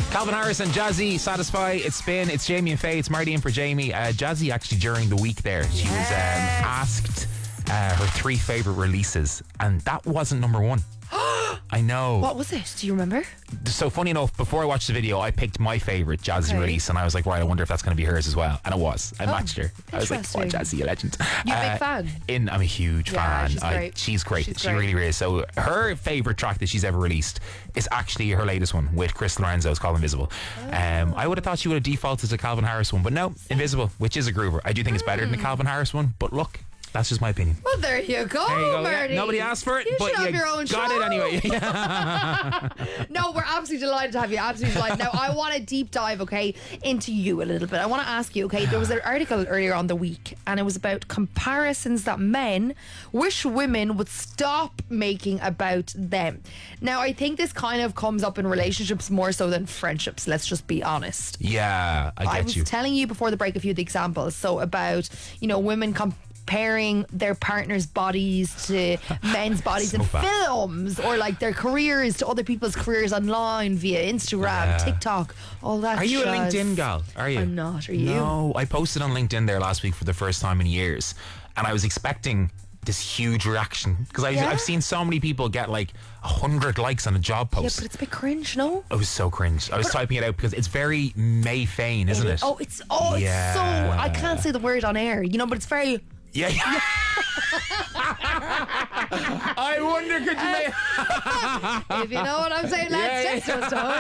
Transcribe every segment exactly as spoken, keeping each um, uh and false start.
Calvin Harris and Jazzy, Satisfy. It's Spin. It's Jamie and Faye. It's Marty in for Jamie. Uh, Jazzy actually during the week there, she yes. was um, asked uh, her three favourite releases, and that wasn't number one. I know. What was it? Do you remember? So funny enough, before I watched the video, I picked my favourite Jazzy Okay. release, and I was like, right, I wonder if that's going to be hers as well. And it was. I Oh, matched her. I was like, oh, interesting. Jazzy, a legend. You a Uh, big fan? In, I'm a huge Yeah, fan. she's I- great. she's great. She's she great. really, really is. So her favourite track that she's ever released is actually her latest one with Chris Lorenzo. It's called Invisible. Um, I would have thought she would have defaulted to the Calvin Harris one, but no, Invisible, which is a groover. I do think it's better than the Calvin Harris one, but look, that's just my opinion. Well, there you go, There you go. Marty. Yeah, nobody asked for it, You but should have you your own got show. it anyway. No, we're absolutely delighted to have you. Absolutely delighted. Now, I want to deep dive, okay, into you a little bit. I want to ask you, okay, there was an article earlier on the week, and it was about comparisons that men wish women would stop making about them. Now, I think this kind of comes up in relationships more so than friendships. Let's just be honest. Yeah, I get I was you. telling you before the break a few of the examples. So about, you know, women comparing their partner's bodies to men's bodies So in bad. films, or like their careers to other people's careers online via Instagram, Yeah. TikTok, all that. Are you a jazz. LinkedIn gal? Are you? I'm not. Are you? No, I posted on LinkedIn there last week for the first time in years, and I was expecting this huge reaction because I've, Yeah? I've seen so many people get like a hundred likes on a job Yeah, post. but it's a bit cringe, no? it was so cringe. I was typing it out because it's very May Fain, isn't it? Oh, it's oh, it's Yeah. so. I can't say the word on air, you know, but it's very. Yeah. yeah. I wonder could you make If you know what I'm saying, lads, Yeah, just just know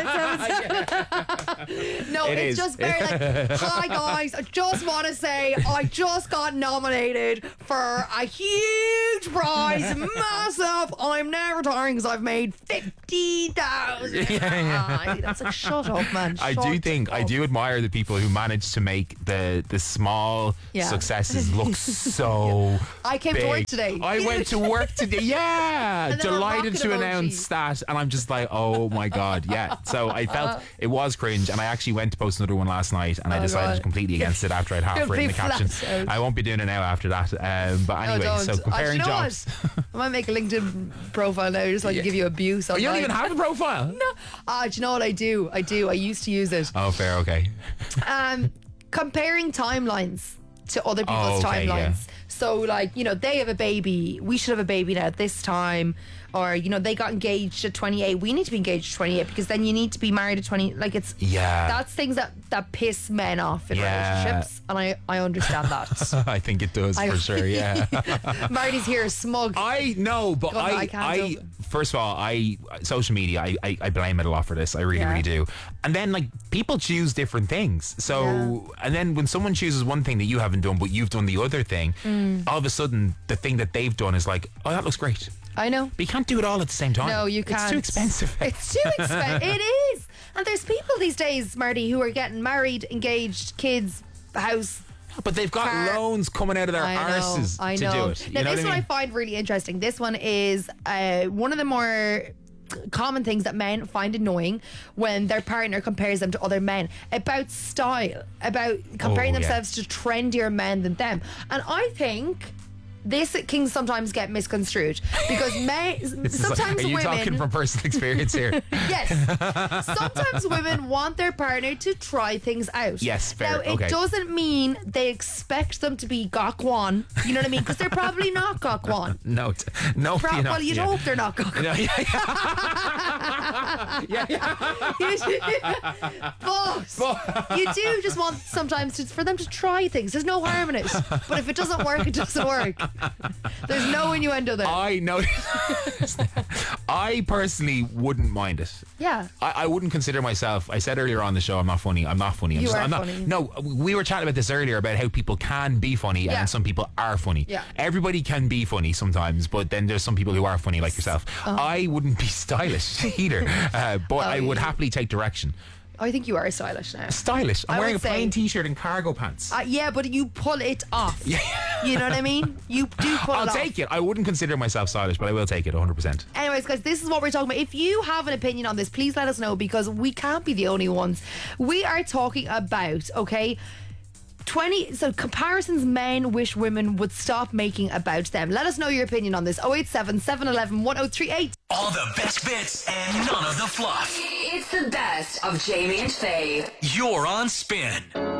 it. No, It it's is. just very like, hi guys, I just want to say I just got nominated for a huge prize, massive. I'm now retiring because I've made fifty thousand. Yeah, That's like, shut up, man. I Shut do think I up. do admire the people who manage to make the the small Yeah. successes look so I came to big. work today. I went to work today. Yeah, And then a delighted rocket to emoji. announce that, and I'm just like, oh my god, yeah. So I felt it was cringe, and I actually went to post another one last night, and I Oh, decided God. completely against it after I'd half You'll written be the caption. flat out. I won't be doing it now after that. Um, but No, anyway, don't. so Uh, comparing you know jobs. what? I might make a LinkedIn profile now just so I can Yeah. give you abuse. Oh, you don't online. even have a profile. No. Ah, do you know what I do? I do. I used to use it. Oh, fair, okay. Um, comparing timelines to other people's Oh, okay, timelines. yeah. So, like, you know, they have a baby. We should have a baby now at this time. Or, you know, they got engaged at twenty-eight. We need to be engaged at twenty-eight because then you need to be married at twenty. Like, it's Yeah. that's things that that piss men off in Yeah. relationships, and I I understand that. I think it does I- for sure. Yeah. Marty's here, smug. I know, but Go on, I, I can't I, do- first of all, I social media, I, I, I blame it a lot for this. I really, Yeah. really do. And then like people choose different things. So, Yeah. and then when someone chooses one thing that you haven't done, but you've done the other thing, Mm. all of a sudden the thing that they've done is like, oh, that looks great. I know. But you can't do it all at the same time. No, you can't. It's too expensive. It's too expensive. It is. And there's people these days, Marty, who are getting married, engaged, kids, house. But they've got Car- loans coming out of their I know, arses I to know. do it. You Now, know this what one I I mean? find really interesting. This one is uh, one of the more common things that men find annoying when their partner compares them to other men about style, about comparing Oh, yeah. themselves to trendier men than them. And I think this can sometimes get misconstrued because men This is like- sometimes are you women talking from personal experience here? yes. Sometimes women want their partner to try things out. Yes, fair, Now, it okay. doesn't mean they expect them to be Gokwan. You know what I mean? Because they're probably not Gokwan. No, t- no. Pro- you're not, well, you'd yeah. hope they're not Gokwan. No, yeah, yeah. yeah, yeah. But you do just want sometimes to, for them to try things. There's no harm in it. But if it doesn't work, it doesn't work. There's no innuendo there. I know. I personally wouldn't mind it. yeah. I, I wouldn't consider myself. I said earlier on the show, I'm not funny. I'm not funny. I'm You just, are I'm not, funny. No, we were chatting about this earlier about how people can be funny Yeah. and some people are funny. Yeah. Everybody can be funny sometimes, but then there's some people who are funny like yourself. I wouldn't be stylish either, uh, but I would Oh. happily take direction. I think you are stylish now. Stylish. I'm I wearing a would say- plain t-shirt and cargo pants. Uh, yeah, but you pull it off. You know what I mean? You do pull I'll it off. take it. I wouldn't consider myself stylish, but I will take it one hundred percent. Anyways, guys, this is what we're talking about. If you have an opinion on this, please let us know because we can't be the only ones. We are talking about, okay, twenty so comparisons men wish women would stop making about them. Let us know your opinion on this. oh eight seven, seven one one, one oh three eight. All the best bits and none of the fluff. It's the best best of Jamie and Faye. You're on Spin.